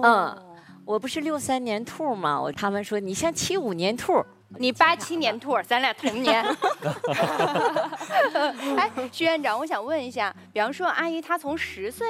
我不是63年兔吗？他们说你像75年兔。 你87年兔，咱俩同年。哎，徐院长，我想问一下，比方说阿姨她从10岁